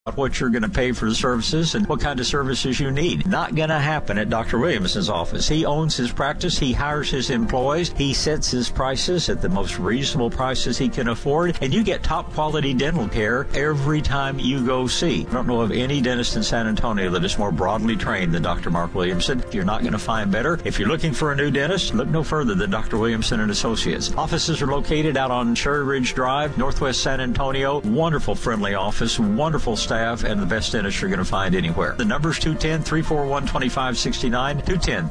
what you're going to pay for the services and what kind of services you need. Not going to happen at Dr. Williamson's office. He owns his practice. He hires his employees. He sets his prices at the most reasonable prices he can afford. And you get top quality dental care every time you go see. I don't know of any dentist in San Antonio that is more broadly trained than Dr. Mark Williamson. You're not going to find better. If you're looking for a new dentist, look no further than Dr. Williamson and Associates. Offices are located out on Cherry Ridge Drive, Northwest San Antonio. Wonderful, friendly office, wonderful staff, and the best dentist you're going to find anywhere. The number's 210-341-2569,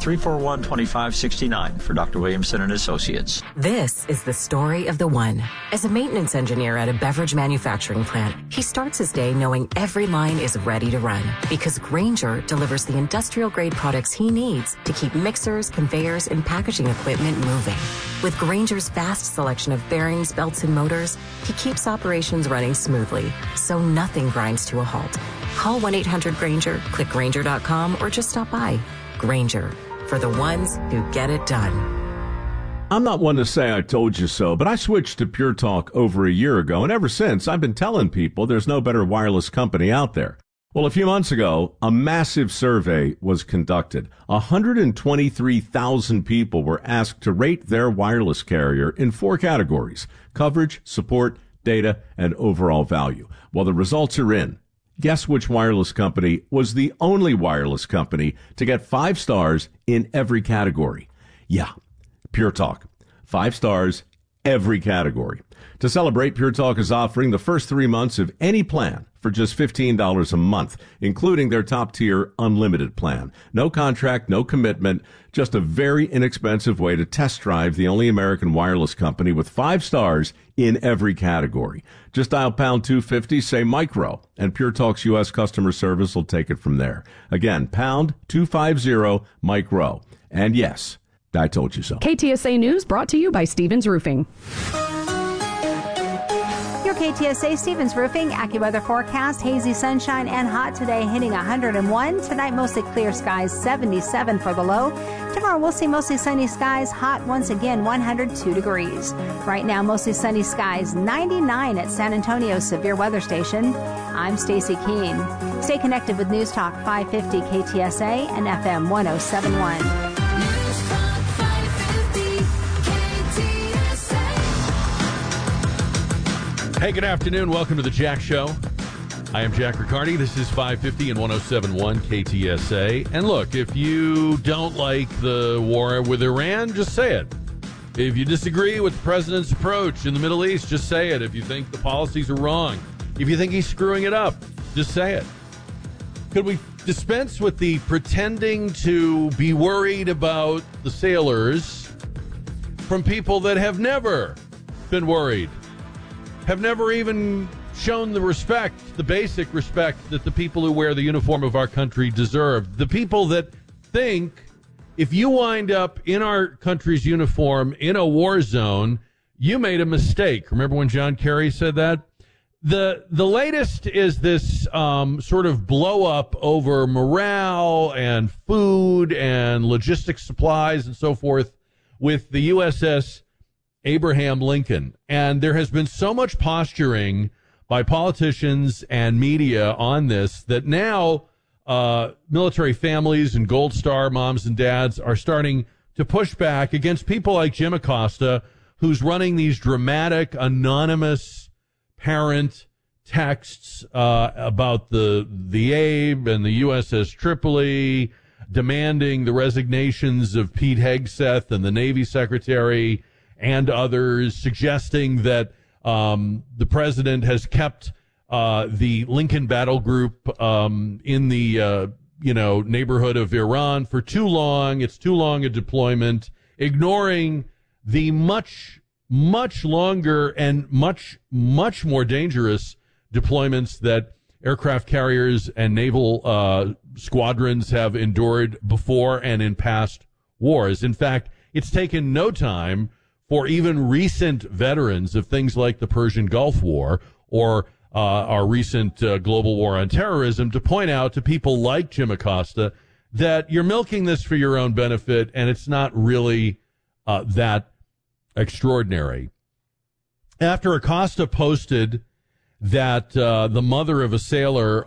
210-341-2569 for Dr. Williamson and Associates. This is the story of the one. As a maintenance engineer at a beverage manufacturing plant, he starts his day knowing every line is ready to run because Grainger delivers the industrial-grade products he needs to keep mixers, conveyors, and packaging equipment moving. With Grainger's vast selection of bearings, belts, and motors, he keeps operations running smoothly, so nothing grinds to a halt. Call 1-800-GRAINGER, click Grainger.com, or just stop by. Grainger, for the ones who get it done. I'm not one to say I told you so, but I switched to Pure Talk over a year ago, and ever since, I've been telling people there's no better wireless company out there. Well, a few months ago, a massive survey was conducted. 123,000 people were asked to rate their wireless carrier in 4 categories: coverage, support, data, and overall value. Well, the results are in. Guess which wireless company was the only wireless company to get 5 stars in every category? Yeah, Pure Talk. 5 stars, every category. To celebrate, Pure Talk is offering the first 3 months of any plan for just $15 a month, including their top-tier unlimited plan. No contract, no commitment, just a very inexpensive way to test drive the only American wireless company with 5 stars in every category. Just dial pound 250, say micro, and Pure Talk's U.S. customer service will take it from there. Again, pound 250 micro. And yes, I told you so. KTSA News brought to you by Stevens Roofing. Your KTSA Stevens Roofing AccuWeather forecast: hazy sunshine and hot today, hitting 101. Tonight, mostly clear skies, 77 for the low. Tomorrow, we'll see mostly sunny skies, hot once again, 102 degrees. Right now, mostly sunny skies, 99 at San Antonio's severe weather station. I'm Stacy Keene. Stay connected with News Talk 550 KTSA and FM 1071. Hey, good afternoon. Welcome to the Jack Show. I am Jack Riccardi. This is 550 and 1071 KTSA. And look, if you don't like the war with Iran, just say it. If you disagree with the president's approach in the Middle East, just say it. If you think the policies are wrong, if you think he's screwing it up, just say it. Could we dispense with the pretending to be worried about the sailors from people that have never been worried? Have never even shown the respect, the basic respect that the people who wear the uniform of our country deserve. The people that think if you wind up in our country's uniform in a war zone, you made a mistake. Remember when John Kerry said that? The latest is this sort of blow up over morale and food and logistics supplies and so forth with the USS Abraham Lincoln. And there has been so much posturing by politicians and media on this that now military families and Gold Star moms and dads are starting to push back against people like Jim Acosta, who's running these dramatic, anonymous parent texts about the Abe and the USS Tripoli, demanding the resignations of Pete Hegseth and the Navy Secretary and others, suggesting that the president has kept the Lincoln Battle Group in the neighborhood of Iran for too long. It's too long a deployment, ignoring the much longer and much more dangerous deployments that aircraft carriers and naval squadrons have endured before and in past wars. In fact, it's taken no time for even recent veterans of things like the Persian Gulf War or our recent global war on terrorism to point out to people like Jim Acosta that you're milking this for your own benefit, and it's not really that extraordinary. After Acosta posted that the mother of a sailor